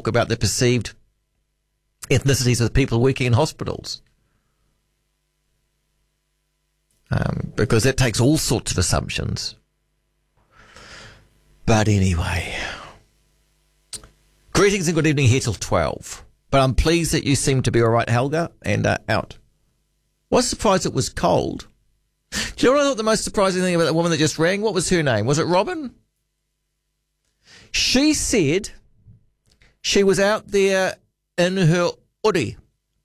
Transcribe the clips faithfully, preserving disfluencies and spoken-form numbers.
talk about the perceived ethnicities of the people working in hospitals. Um, because that takes all sorts of assumptions. But anyway, greetings and good evening here till twelve. But I'm pleased that you seem to be all right, Helga, and uh, out. Was surprised it was cold. Do you know what I thought the most surprising thing about the woman that just rang? What was her name? Was it Robin? She said she was out there in her hoodie.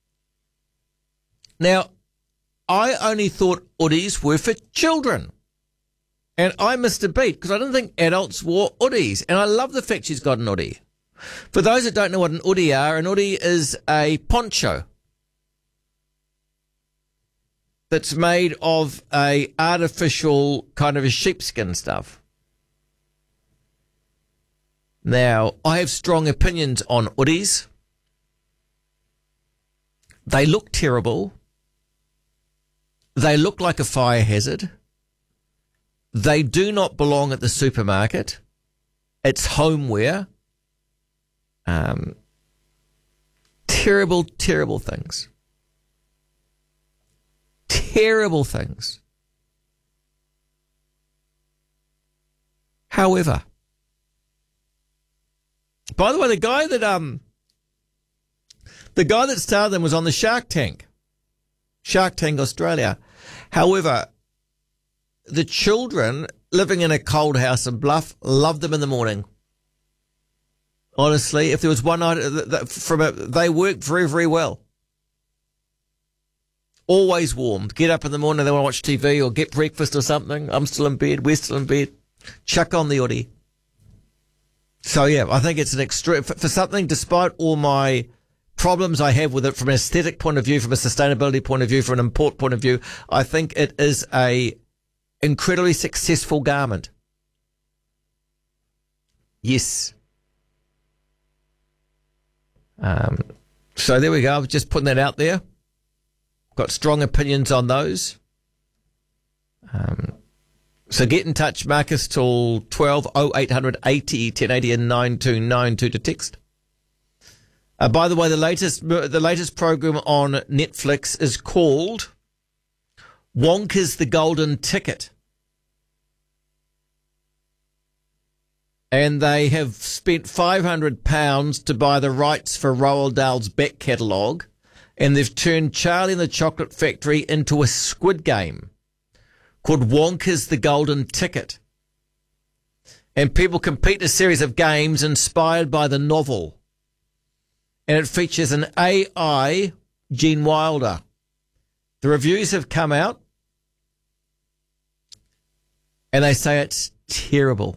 Now, I only thought hoodies were for children. And I missed a beat because I didn't think adults wore hoodies. And I love the fact she's got an hoodie. For those that don't know what an hoodie are, an hoodie is a poncho that's made of a artificial kind of a sheepskin stuff. Now, I have strong opinions on hoodies. They look terrible. They look like a fire hazard. They do not belong at the supermarket. It's homeware. Um, terrible, terrible things. Terrible things. However, by the way, the guy that um, the guy that starred them was on the Shark Tank, Shark Tank Australia. However, the children living in a cold house in Bluff loved them in the morning. Honestly, if there was one night from a, they worked very, very well. Always warm. Get up in the morning, they want to watch T V or get breakfast or something. I'm still in bed. We're still in bed. Chuck on the hoodie. So, yeah, I think it's an extreme, for, for something, despite all my problems I have with it from an aesthetic point of view, from a sustainability point of view, from an import point of view, I think it is a incredibly successful garment. Yes. Um, so there we go. I was just putting that out there. Got strong opinions on those. Um, so get in touch, Marcus, till twelve oh eight hundred eighty ten eighty and nine two nine two to text. Uh, by the way, the latest the latest program on Netflix is called Wonka's the Golden Ticket. And they have spent five hundred pounds to buy the rights for Roald Dahl's back catalogue, and they've turned Charlie and the Chocolate Factory into a Squid Game called Wonka's the Golden Ticket. And people compete in a series of games inspired by the novel. And it features an A I Gene Wilder. The reviews have come out, and they say it's terrible.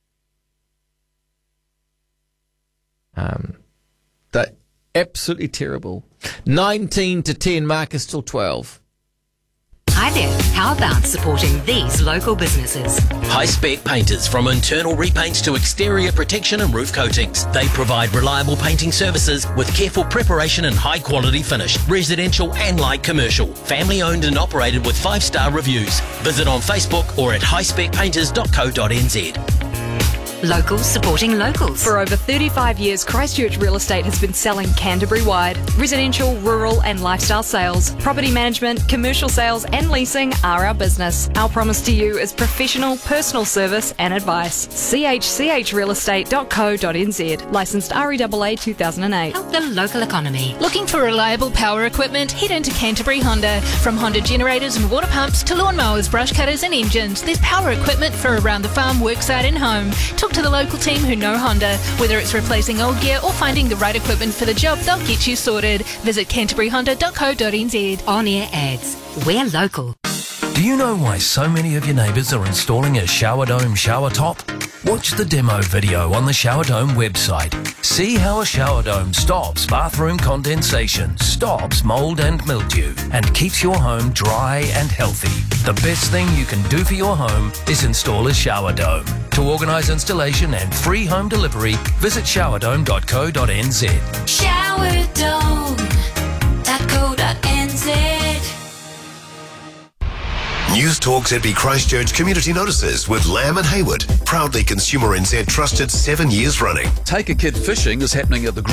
Um, they're absolutely terrible. nineteen to ten, Marcus till twelve. Hi there. How about supporting these local businesses? High-spec painters, from internal repaints to exterior protection and roof coatings. They provide reliable painting services with careful preparation and high-quality finish. Residential and light commercial. Family-owned and operated with five-star reviews. Visit on Facebook or at high spec painters dot co dot n z. Locals supporting locals. For over thirty-five years, Christchurch Real Estate has been selling Canterbury-wide. Residential, rural and lifestyle sales, property management, commercial sales and leasing are our business. Our promise to you is professional, personal service and advice. c h c h real estate dot co dot n z. Licensed R E A A two thousand eight. Help the local economy. Looking for reliable power equipment? Head into Canterbury Honda. From Honda generators and water pumps to lawnmowers, brush cutters and engines, there's power equipment for around the farm, worksite and home. Talk to the local team who know Honda. Whether it's replacing old gear or finding the right equipment for the job, they'll get you sorted. Visit canterbury honda dot co dot n z. On-air ads. We're local. Do you know why so many of your neighbours are installing a Shower Dome shower top? Watch the demo video on the Shower Dome website. See how a shower dome stops bathroom condensation, stops mould and mildew, and keeps your home dry and healthy. The best thing you can do for your home is install a shower dome. To organise installation and free home delivery, visit shower dome dot co dot n z. shower dome dot co dot n z. News Talk Z B Christchurch Community Notices with Lamb and Hayward. Proudly Consumer N Z trusted seven years running. Take a Kid Fishing is happening at the